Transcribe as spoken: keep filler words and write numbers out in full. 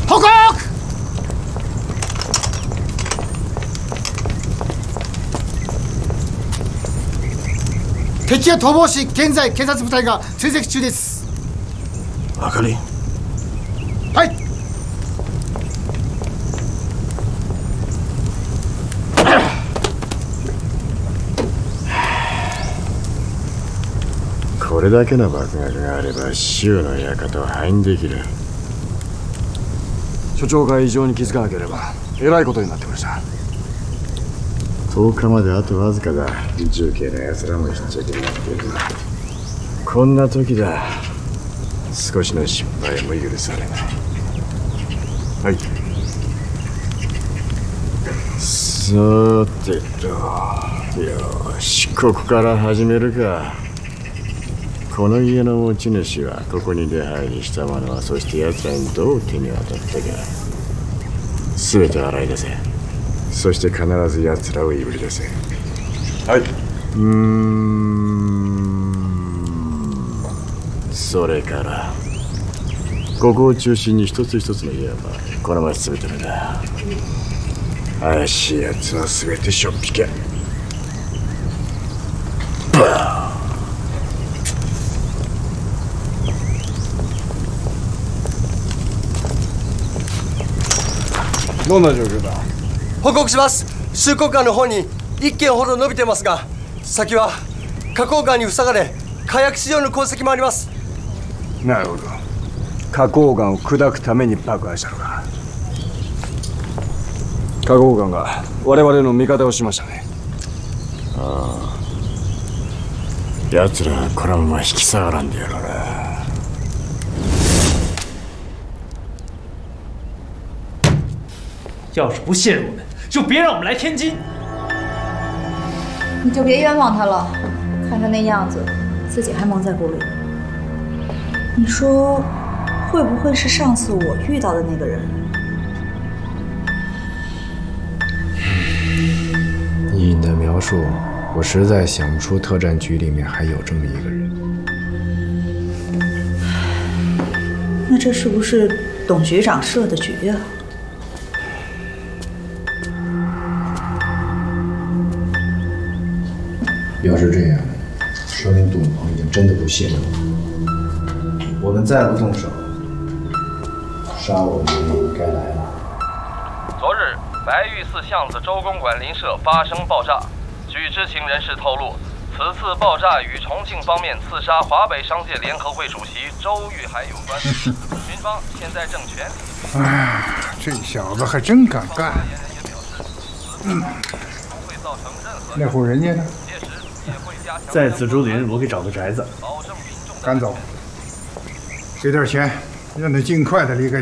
報告。敵は逃亡し、現在警察部隊が追跡中です。 あかり。 はい。 これだけの爆薬があれば州の館を敗因できる。 所長が異常に気づかなければえらいことになってました。 とおかまであとわずかだ。重慶の奴らもひっちゃけになっている。こんな時だ。少しの失敗も許されない。 はい。 さてと、よし、ここから始めるか。この家の持ち主はここに出入りした者は、そして奴らにどう手に渡ったか、全て洗い出せ。そして必ず奴らをいぶり出せ。 はい。 うーん、それからここを中心に一つ一つの家はこの町全てのだ。怪しい奴は全てしょっぴけ。バーどんな状況だ。 報告します。州国間の方に一軒ほど伸びてますが、先は花崗岩に塞がれ火薬使用の痕跡もあります。 なるほど。花崗岩を砕くために爆破したのか。花崗岩が我々の味方をしましたね。 ああ、奴らはこのまま引き下がらんでやろうな。 要是不信任我们，就别让我们来天津。 你就别冤枉他了，看他那样子，自己还蒙在鼓里。你说，会不会是上次我遇到的那个人？ 依你的描述，我实在想不出特战局里面还有这么一个人。 那这是不是董局长设的局啊？ 要是这样，说明董鹏已经真的不信任我。我们再不动手，杀我们的人该来了。 昨日，白玉寺巷子周公馆邻舍发生爆炸。据知情人士透露，此次爆炸与重庆方面刺杀华北商界联合会主席周玉海有关。军方现在正全力。 哎，这小子还真敢干。嗯，那户人家呢？ 在紫竹林，我给找个宅子。 赶走，给点钱，让他尽快的离开。